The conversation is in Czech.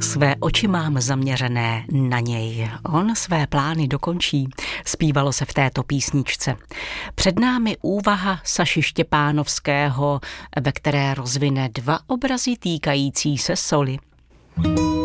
Své oči mám zaměřené na něj. On své plány dokončí, zpívalo se v této písničce. Před námi úvaha Saši Štěpánovského, ve které rozvine dva obrazy týkající se soli.